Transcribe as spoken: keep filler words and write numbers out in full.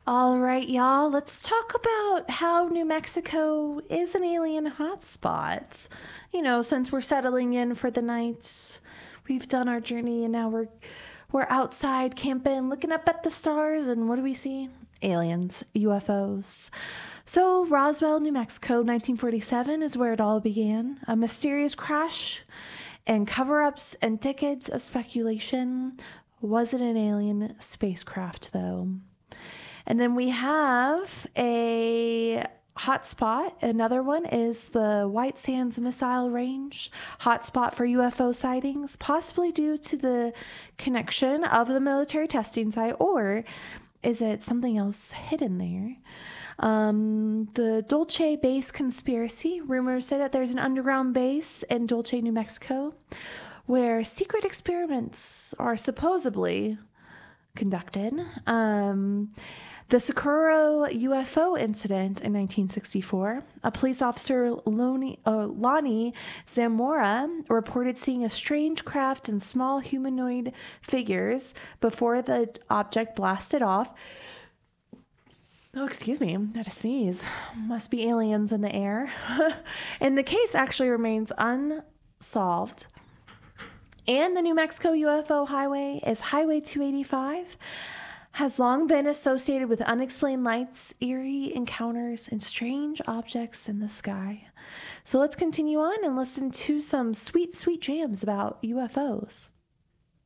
All right, y'all, let's talk about how New Mexico is an alien hotspot. You know, since we're settling in for the night, we've done our journey and now we're we're outside camping, looking up at the stars, and what do we see? Aliens, U F Os. So, Roswell, New Mexico, nineteen forty-seven is where it all began. A mysterious crash and cover-ups and decades of speculation. Was it an alien spacecraft, though? And then we have a hotspot. Another one is the White Sands Missile Range, hotspot for U F O sightings, possibly due to the connection of the military testing site, or is it something else hidden there? Um, the Dulce Base Conspiracy. Rumors say that there's an underground base in Dulce, New Mexico, where secret experiments are supposedly conducted. Um, the Socorro U F O incident in nineteen sixty-four, a police officer, Lonnie, uh, Lonnie Zamora, reported seeing a strange craft and small humanoid figures before the object blasted off. Oh, excuse me, I had to sneeze. Must be aliens in the air. And the case actually remains unsolved. And the New Mexico U F O highway is Highway two eighty-five, has long been associated with unexplained lights, eerie encounters, and strange objects in the sky. So let's continue on and listen to some sweet, sweet jams about U F Os.